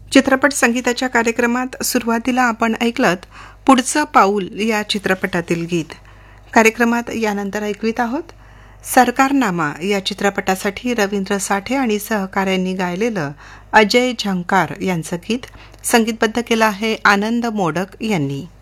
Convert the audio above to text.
चित्रपट संगीताच्या कार्यक्रमात सुरुवातीला आपण ऐकलत पुढचं पाऊल या चित्रपटातील गीत. कार्यक्रमात यानंतर ऐकवीत आहोत सरकारनामा या चित्रपटासाठी रवींद्र साठे आणि सहकाऱ्यांनी गायलेलं अजय झंकार यांचं गीत. संगीतबद्ध केलं आहे आनंद मोडक यांनी.